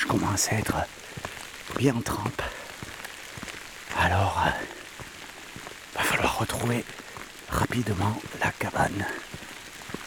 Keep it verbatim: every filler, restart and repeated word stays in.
je commence à être bien en trempe. Alors, euh, va falloir retrouver rapidement la cabane.